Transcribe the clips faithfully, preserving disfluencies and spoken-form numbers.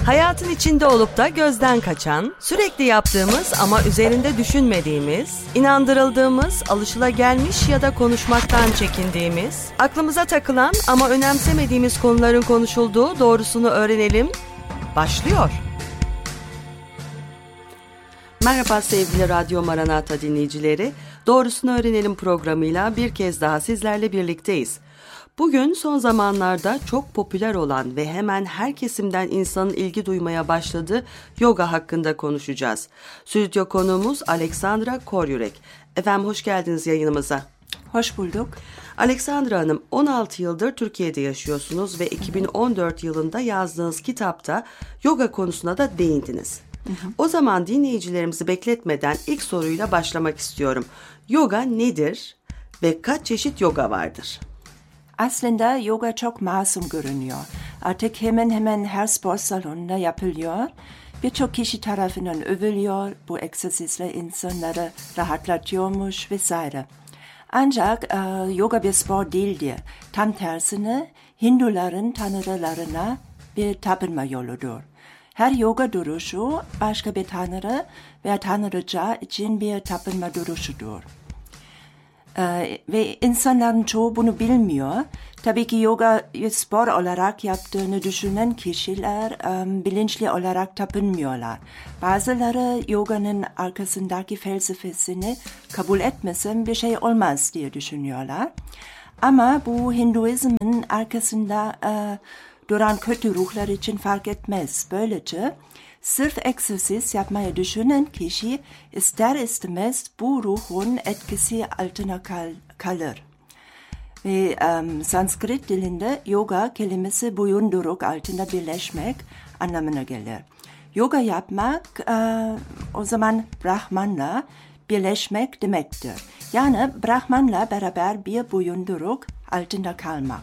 Hayatın içinde olup da gözden kaçan, sürekli yaptığımız ama üzerinde düşünmediğimiz, inandırıldığımız, alışılagelmiş ya da konuşmaktan çekindiğimiz, aklımıza takılan ama önemsemediğimiz konuların konuşulduğu Doğrusunu Öğrenelim başlıyor. Merhaba sevgili Radyo Maranata dinleyicileri, Doğrusunu Öğrenelim programıyla bir kez daha sizlerle birlikteyiz. Bugün son zamanlarda çok popüler olan ve hemen her kesimden insanın ilgi duymaya başladığı yoga hakkında konuşacağız. Stüdyo konuğumuz Alexandra Koryurek. Efendim hoş geldiniz yayınımıza. Hoş bulduk. Alexandra Hanım, on altı yıldır Türkiye'de yaşıyorsunuz ve iki bin on dört yılında yazdığınız kitapta yoga konusuna da değindiniz. Hı hı. O zaman dinleyicilerimizi bekletmeden ilk soruyla başlamak istiyorum. Yoga nedir ve kaç çeşit yoga vardır? Aslında yoga çok masum görünüyor. Artık hemen hemen her spor salonunda yapılıyor. Birçok kişi tarafından övülüyor. Bu egzersizler insanları rahatlatıyormuş vesaire. Ancak e, yoga bir spor değildir. Tam tersine Hinduların tanrılarına bir tapınma yoludur. Her yoga duruşu başka bir tanrı veya tanrıça için bir tapınma duruşudur. Ee, ve insanların çoğu bunu bilmiyor. Tabii ki yoga spor olarak yaptığını düşünen kişiler um, bilinçli olarak tapınmıyorlar. Bazıları yoganın arkasındaki felsefesini kabul etmesem bir şey olmaz diye düşünüyorlar. Ama bu Hinduizmin arkasında e, duran kötü ruhlar için fark etmez. Böylece sırf egzersiz yapmayı düşünen kişi ister istemez bu ruhun etkisi altına kal- kalır. Ve um, Sanskrit dilinde yoga kelimesi boyunduruk altında birleşmek anlamına gelir. Yoga yapmak uh, o zaman Brahman'la birleşmek demektir. Yani Brahman'la beraber bir boyunduruk altında kalmak.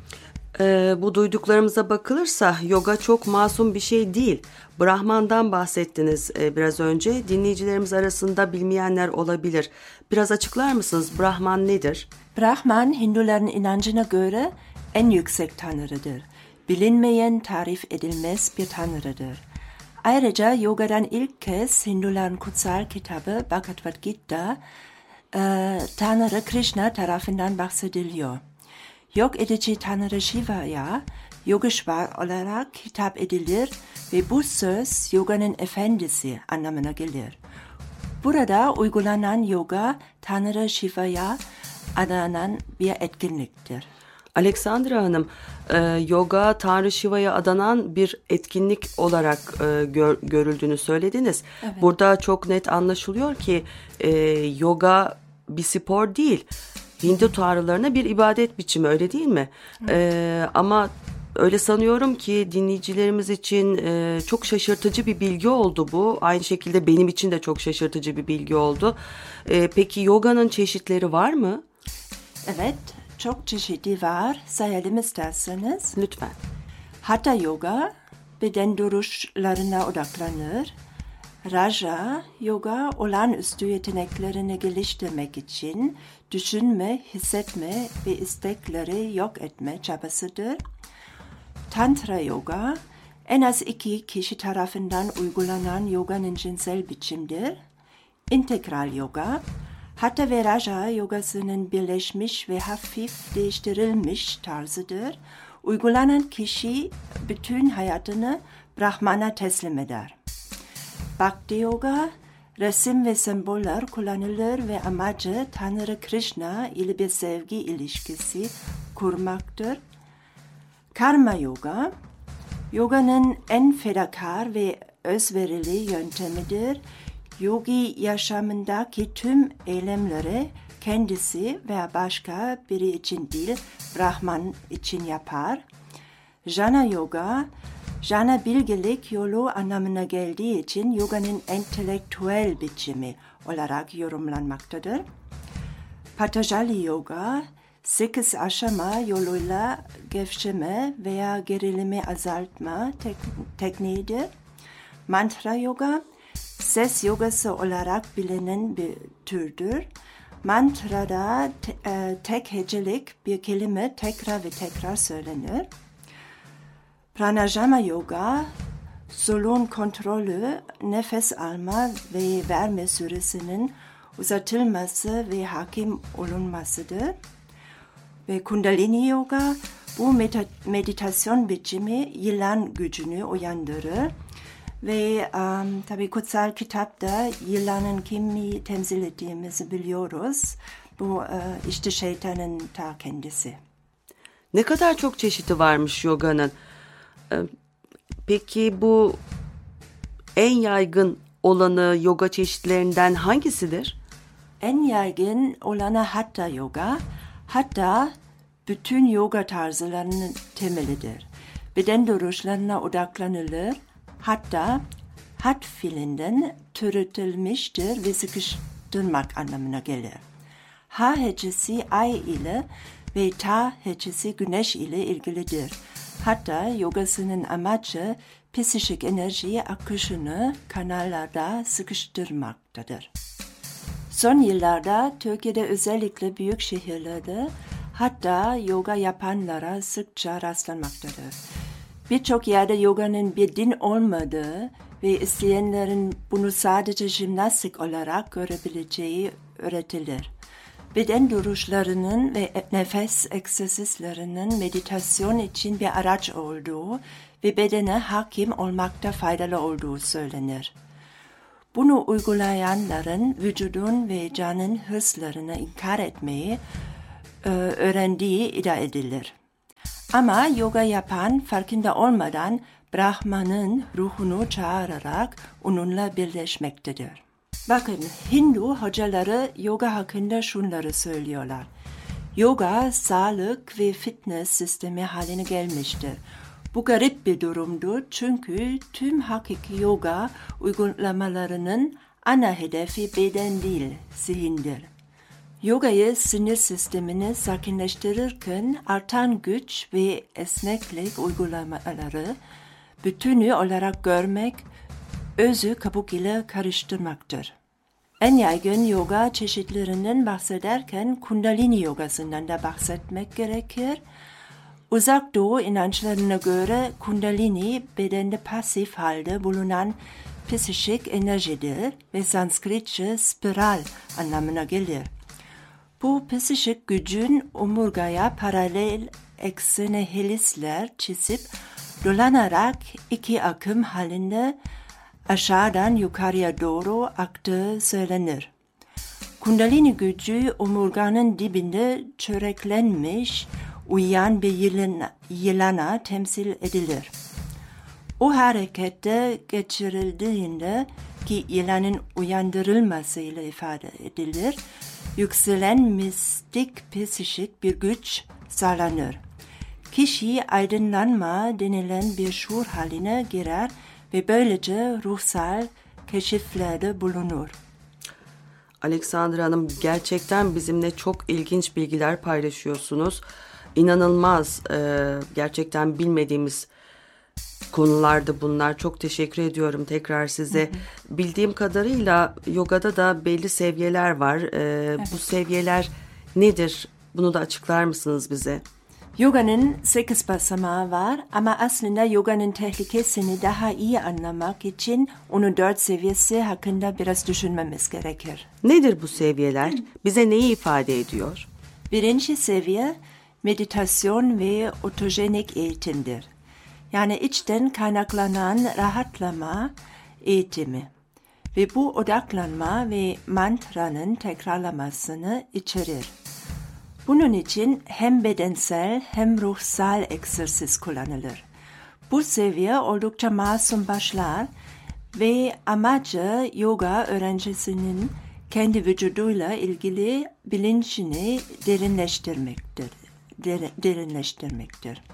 Ee, bu duyduklarımıza bakılırsa yoga çok masum bir şey değil. Brahman'dan bahsettiniz e, biraz önce. Dinleyicilerimiz arasında bilmeyenler olabilir. Biraz açıklar mısınız? Brahman nedir? Brahman, Hinduların inancına göre en yüksek tanrıdır. Bilinmeyen, tarif edilmez bir tanrıdır. Ayrıca yogadan ilk kez Hinduların kutsal kitabı Bhagavad Gita, e, Tanrı Krishna tarafından bahsediliyor. Yok edici Tanrı Shiva'ya Yogeshwar olarak hitap edilir ve bu söz yoganın efendisi anlamına gelir. Burada uygulanan yoga Tanrı Shiva'ya adanan bir etkinliktir. Alexandra Hanım, e, yoga Tanrı Shiva'ya adanan bir etkinlik olarak e, gör, görüldüğünü söylediniz. Evet. Burada çok net anlaşılıyor ki e, yoga bir spor değil. Hindu tanrılarına bir ibadet biçimi, öyle değil mi? Ee, ama öyle sanıyorum ki dinleyicilerimiz için e, çok şaşırtıcı bir bilgi oldu bu. Aynı şekilde benim için de çok şaşırtıcı bir bilgi oldu. Ee, peki yoganın çeşitleri var mı? Evet, çok çeşitli var. Sayalım isterseniz. Lütfen. Hatha yoga beden duruşlarına odaklanır. Raja yoga olağanüstü yeteneklerini geliştirmek için düşünme, hissetme ve istekleri yok etme çabasıdır. Tantra yoga en az iki kişi tarafından uygulanan yoganın cinsel biçimdir. İntegral yoga, Hatha ve Raja yogasının birleşmiş ve hafif değiştirilmiş tarzıdır. Uygulanan kişi bütün hayatını Brahman'a teslim eder. Bhakti yoga, resim ve semboller kullanılır ve amacı Tanrı Krishna ile bir sevgi ilişkisi kurmaktır. Karma yoga, yoganın en fedakar ve özverili yöntemidir. Yogi yaşamındaki tüm eylemleri kendisi veya başka biri için değil, Brahman için yapar. Jnana yoga, Jnana bilgelik yolu anlamına geldiği için yoganın entelektüel biçimi olarak yorumlanmaktadır. Patanjali yoga, sekiz aşama yoluyla gevşeme veya gerilimi azaltma tek- tekniğidir. Mantra yoga, ses yogası olarak bilinen bir türdür. Mantrada te, e, tek hecelik bir kelime tekrar ve tekrar söylenir. Pranayama yoga, solunum kontrolü, nefes alma ve verme süresinin uzatılması ve hakim olunmasıdır. Ve Kundalini Yoga bu meditasyon biçimi yılan gücünü uyandırır. Ve um, tabii kutsal kitapta yılanın kimi temsil ettiğimizi biliyoruz. Bu uh, işte şeytanın ta kendisi. Ne kadar çok çeşidi varmış yoganın. Peki bu en yaygın olanı yoga çeşitlerinden hangisidir? En yaygın olanı Hatha Yoga. Hatha bütün yoga tarzlarının temelidir. Beden duruşlarına odaklanılır. Hatta hat fiilinden türetilmiştir ve sıkıştırmak anlamına gelir. Ha hecesi ay ile ve ta hecesi güneş ile ilgilidir. Hatta yogasının amacı psikik enerji akışını kanallarda sıkıştırmaktadır. Son yıllarda Türkiye'de özellikle büyük şehirlerde hatta yoga yapanlara sıkça rastlanmaktadır. Birçok yerde yoganın bir din olmadığı ve isteyenlerin bunu sadece jimnastik olarak görebileceği öğretilir. Beden duruşlarının ve nefes egzersizlerinin meditasyon için bir araç olduğu ve bedene hakim olmakta faydalı olduğu söylenir. Bunu uygulayanların vücudun ve canın hırslarını inkar etmeyi e, öğrendiği iddia edilir. Ama yoga yapan farkında olmadan Brahman'ın ruhunu çağırarak onunla birleşmektedir. Bakın, Hindu hocaları yoga hakkında şunları söylüyorlar. Yoga, sağlık ve fitness sistemi haline gelmiştir. Bu garip bir durumdur çünkü tüm hakiki yoga uygulamalarının ana hedefi beden değil, zihindir. Yogayı sinir sistemini sakinleştirirken artan güç ve esneklik uygulamaları bütünü olarak görmek, özü kabuk ile karıştırmaktır. En yaygın yoga çeşitlerinden bahsederken Kundalini yogasından da bahsetmek gerekir. Uzak Doğu inançlarına göre Kundalini bedende pasif halde bulunan psikik enerjidir ve Sanskritçe spiral anlamına gelir. Bu psikik gücün omurgaya paralel eksene helisler çizip dolanarak iki akım halinde aşağıdan yukarıya doğru aktığı söylenir. Kundalini gücü omurganın dibinde çöreklenmiş, uyuyan bir yılana, yılana temsil edilir. O harekette geçirildiğinde ki yılanın uyandırılmasıyla ifade edilir, yükselen mistik psikik bir güç sağlanır. Kişi aydınlanma denilen bir şuur haline girer ve böylece ruhsal keşiflerde bulunur. Alexandra Hanım, gerçekten bizimle çok ilginç bilgiler paylaşıyorsunuz. İnanılmaz, gerçekten bilmediğimiz konularda bunlar. Çok teşekkür ediyorum tekrar size. Hı hı. Bildiğim kadarıyla yogada da belli seviyeler var. Evet. Bu seviyeler nedir? Bunu da açıklar mısınız bize? Yoganın sekiz basamağı var ama aslında yoganın tehlikesini daha iyi anlamak için onun dört seviyesi hakkında biraz düşünmemiz gerekir. Nedir bu seviyeler? Bize neyi ifade ediyor? Birinci seviye meditasyon ve otojenik eğitimdir. Yani içten kaynaklanan rahatlama eğitimi ve bu odaklanma ve mantranın tekrarlamasını içerir. Bunun için hem bedensel hem ruhsal egzersiz kullanılır. Bu seviye oldukça masum başlar ve amacı yoga öğrencisinin kendi vücuduyla ilgili bilincini derinleştirmektir. derinleştirmektir.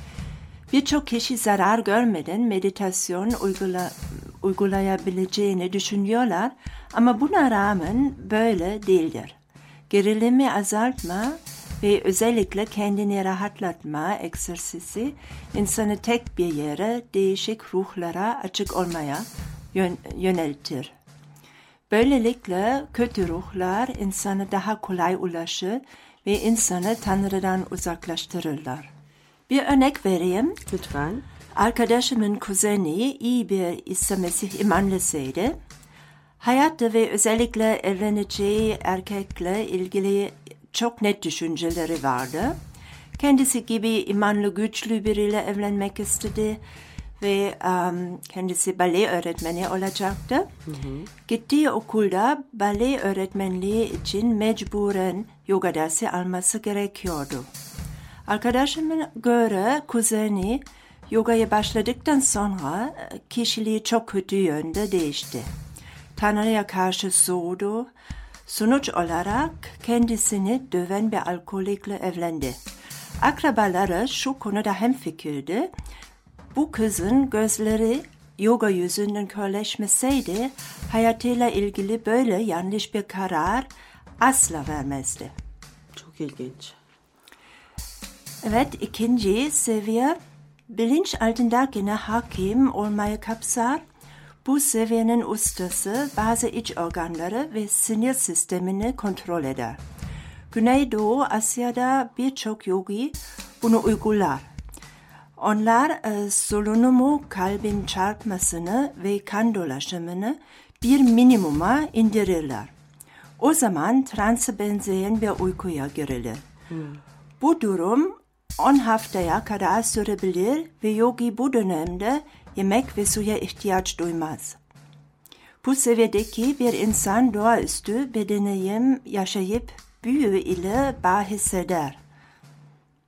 Birçok kişi zarar görmeden meditasyon uygula, uygulayabileceğini düşünüyorlar ama buna rağmen böyle değildir. Gerilimi azaltma ve özellikle kendini rahatlatma egzersizi insanı tek bir yere değişik ruhlara açık olmaya yön, yöneltir. Böylelikle kötü ruhlar insana daha kolay ulaşır ve insanı Tanrı'dan uzaklaştırırlar. Bir örnek vereyim. Lütfen. Arkadaşımın kuzeni iyi bir İsa Mesih imanlısıydı. Hayatta ve özellikle evleneceği erkekle ilgili çok net düşünceleri vardı. Kendisi gibi imanlı güçlü biriyle evlenmek istedi ve um, kendisi bale öğretmeni olacaktı. Hı hı. Gittiği okulda bale öğretmenliği için mecburen yoga dersi alması gerekiyordu. Arkadaşımın göre kuzeni yogaya başladıktan sonra kişiliği çok kötü yönde değişti. Tanrı'ya karşı soğudu. Sonuç olarak kendisini döven bir alkolikle evlendi. Akrabaları şu konuda hemfikirdi. Bu kızın gözleri yoga yüzünden körleşmeseydi hayatıyla ilgili böyle yanlış bir karar asla vermezdi. Çok ilginç. Evet, ikinci seviye bilinç altındakine hakim olmayı kapsar. Bu seviyenin ustası bazı iç organları ve sinir sistemini kontrol eder. Güneydoğu Asya'da birçok yogi bunu uygular. Onlar e, solunumu, kalbin çarpmasını ve kan dolaşımını bir minimuma indirirler. O zaman transa benzeyen bir uykuya girilir. Hmm. Bu durum on haftaya kadar sürebilir ve yogi bu dönemde yemek ve suya ihtiyaç duymaz. Bu seviyedeki bir insan doğaüstü bir deneyim yaşayıp büyü ile bağ hisseder.